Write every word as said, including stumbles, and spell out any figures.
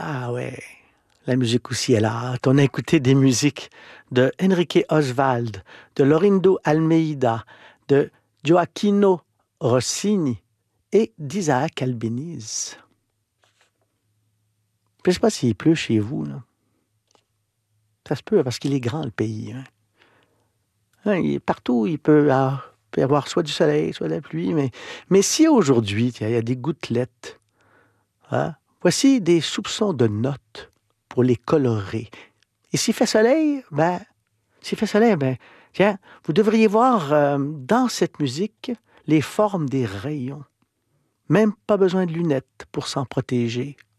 Ah ouais, la musique aussi est l'art. On a écouté des musiques de Enrique Oswald, de Laurindo Almeida, de Gioacchino Rossini et d'Isaac Albéniz. Je ne sais pas s'il pleut chez vous, là. Ça se peut, parce qu'il est grand, le pays. Hein. Hein, il- partout, il peut, ah, peut y avoir soit du soleil, soit de la pluie. Mais, mais si aujourd'hui, tiens, il y a des gouttelettes, hein, voici des soupçons de notes pour les colorer. Et s'il fait soleil, ben, s'il fait soleil, ben, tiens, vous devriez voir euh, dans cette musique les formes des rayons. Même pas besoin de lunettes pour s'en protéger.